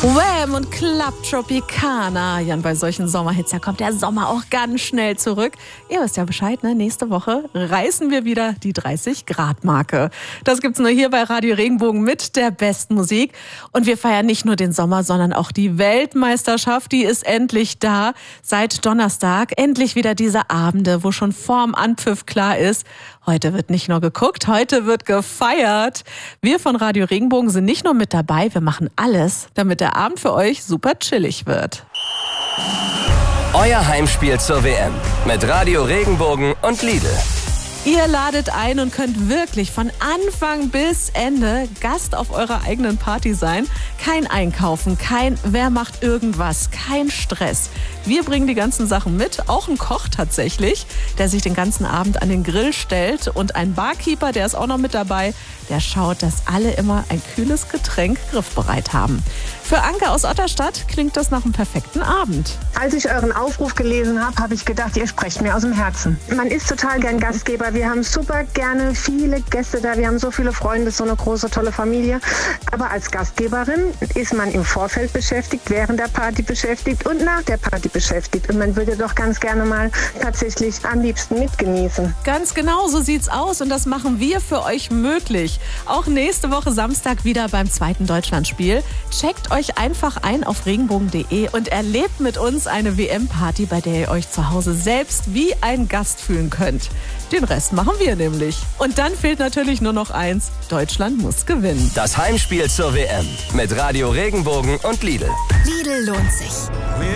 Wham und Club Tropicana. Ja, und bei solchen Sommerhits, da kommt der Sommer auch ganz schnell zurück. Ihr wisst ja Bescheid, ne? Nächste Woche reißen wir wieder die 30-Grad-Marke. Das gibt's nur hier bei Radio Regenbogen mit der besten Musik. Und wir feiern nicht nur den Sommer, sondern auch die Weltmeisterschaft. Die ist endlich da. Seit Donnerstag endlich wieder diese Abende, wo schon vorm Anpfiff klar ist, heute wird nicht nur geguckt, heute wird gefeiert. Wir von Radio Regenbogen sind nicht nur mit dabei, wir machen alles, damit der Abend für euch super chillig wird. Euer Heimspiel zur WM mit Radio Regenbogen und Lidl. Ihr ladet ein und könnt wirklich von Anfang bis Ende Gast auf eurer eigenen Party sein. Kein Einkaufen, kein wer macht irgendwas, kein Stress. Wir bringen die ganzen Sachen mit, auch ein Koch tatsächlich, der sich den ganzen Abend an den Grill stellt und ein Barkeeper, der ist auch noch mit dabei, der schaut, dass alle immer ein kühles Getränk griffbereit haben. Für Anke aus Otterstadt klingt das nach einem perfekten Abend. Als ich euren Aufruf gelesen habe, habe ich gedacht, ihr sprecht mir aus dem Herzen. Man ist total gern Gastgeber. Wir haben super gerne viele Gäste da. Wir haben so viele Freunde, so eine große, tolle Familie. Aber als Gastgeberin ist man im Vorfeld beschäftigt, während der Party beschäftigt und nach der Party beschäftigt. Und man würde doch ganz gerne mal tatsächlich am liebsten mitgenießen. Ganz genau, so sieht's aus. Und das machen wir für euch möglich. Auch nächste Woche Samstag wieder beim 2. Deutschlandspiel. Checkt euch einfach ein auf regenbogen.de und erlebt mit uns eine WM-Party, bei der ihr euch zu Hause selbst wie ein Gast fühlen könnt. Den Rest machen wir nämlich. Und dann fehlt natürlich nur noch eins: Deutschland muss gewinnen. Das Heimspiel zur WM mit Radio Regenbogen und Lidl. Lidl lohnt sich.